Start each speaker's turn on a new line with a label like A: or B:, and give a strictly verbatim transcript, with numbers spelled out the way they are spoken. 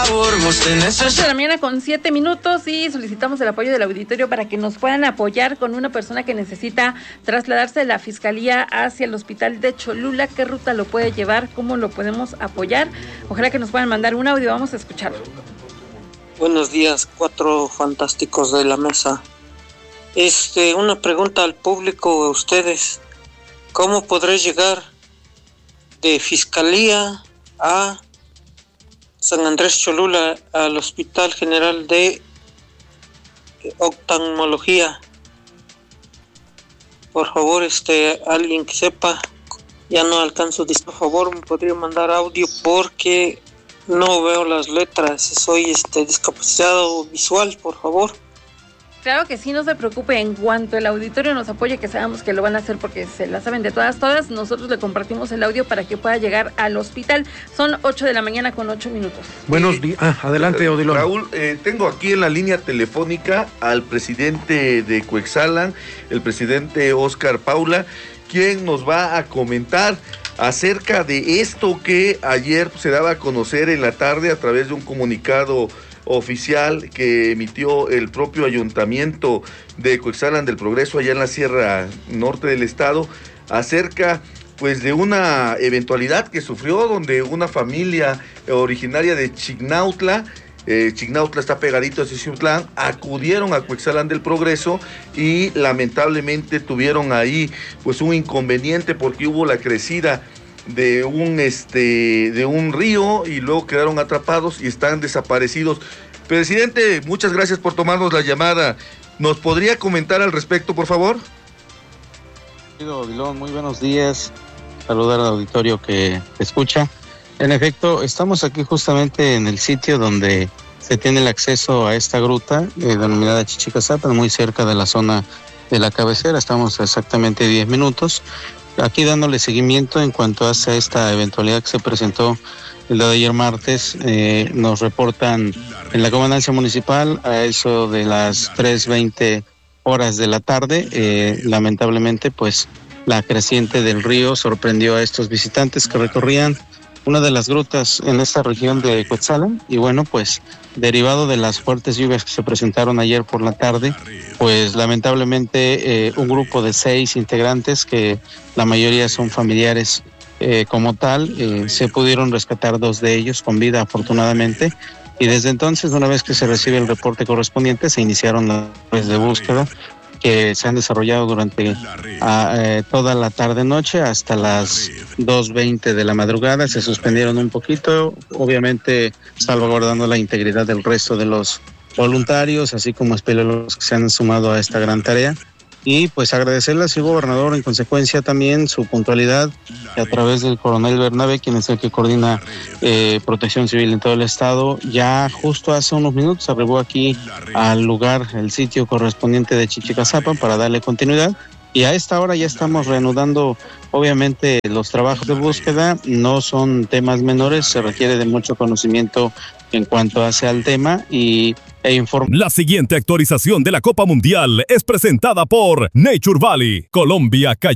A: favor, vos tenés
B: ocho de la mañana con siete minutos y solicitamos el apoyo del auditorio para que nos puedan apoyar con una persona que necesita trasladarse de la Fiscalía hacia el Hospital de Cholula. ¿Qué ruta lo puede llevar? ¿Cómo lo podemos apoyar? Ojalá que nos puedan mandar un audio, vamos a escucharlo.
C: Buenos días, cuatro fantásticos de la mesa. Este, una pregunta al público, a ustedes. ¿Cómo podré llegar de Fiscalía a San Andrés Cholula al Hospital General de Oftalmología? Por favor, este, alguien que sepa, ya no alcanzo. Por favor, me podría mandar audio porque no veo las letras. Soy este discapacitado visual, por favor.
B: Claro que sí, no se preocupe, en cuanto el auditorio nos apoye, que sabemos que lo van a hacer porque se la saben de todas, todas, nosotros le compartimos el audio para que pueda llegar al hospital. Son ocho de la mañana con ocho minutos.
D: Buenos días, ah, adelante Odilon.
E: Raúl, eh, tengo aquí en la línea telefónica al presidente de Cuexalan, el presidente Oscar Paula, quien nos va a comentar acerca de esto que ayer se daba a conocer en la tarde a través de un comunicado oficial que emitió el propio ayuntamiento de Cuexalan del Progreso allá en la Sierra Norte del estado, acerca pues de una eventualidad que sufrió donde una familia originaria de Chignautla, eh, Chignautla está pegadito a Xixiutlán, acudieron a Cuexalan del Progreso y lamentablemente tuvieron ahí pues un inconveniente porque hubo la crecida de un este de un río y luego quedaron atrapados y están desaparecidos. Presidente, muchas gracias por tomarnos la llamada. ¿Nos podría comentar al respecto, por favor?
F: Muy buenos días. Saludar al auditorio que escucha. En efecto, estamos aquí justamente en el sitio donde se tiene el acceso a esta gruta eh, denominada Chichicazapan, muy cerca de la zona de la cabecera. Estamos exactamente diez minutos. Aquí dándole seguimiento en cuanto a esta eventualidad que se presentó el día de ayer martes, eh, nos reportan en la comandancia municipal a eso de las tres veinte horas de la tarde, eh, lamentablemente pues la creciente del río sorprendió a estos visitantes que recorrían una de las grutas en esta región de Cuetzalan y bueno pues derivado de las fuertes lluvias que se presentaron ayer por la tarde, pues lamentablemente eh, un grupo de seis integrantes, que la mayoría son familiares eh, como tal, eh, se pudieron rescatar dos de ellos con vida afortunadamente y desde entonces, una vez que se recibe el reporte correspondiente, se iniciaron las labores de búsqueda que se han desarrollado durante a, eh, toda la tarde-noche hasta las dos veinte de la madrugada. Se suspendieron un poquito, obviamente salvaguardando la integridad del resto de los voluntarios, así como espeleólogos que se han sumado a esta gran tarea. Y pues agradecerle al señor gobernador en consecuencia también su puntualidad a través del coronel Bernabé, quien es el que coordina eh, protección civil en todo el estado. Ya justo hace unos minutos arribó aquí al lugar, el sitio correspondiente de Chichicazapan para darle continuidad. Y a esta hora ya estamos reanudando, obviamente, los trabajos de búsqueda. No son temas menores, se requiere de mucho conocimiento en cuanto hace al tema y e informa.
G: La siguiente actualización de la Copa Mundial es presentada por Nature Valley, Colombia.